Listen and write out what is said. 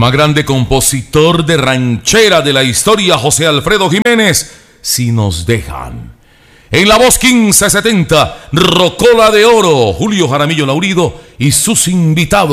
más grande compositor de ranchera de la historia, José Alfredo Jiménez, Si nos dejan. En la voz 1570, Rocola de Oro, Julio Jaramillo Laurido y sus invitados.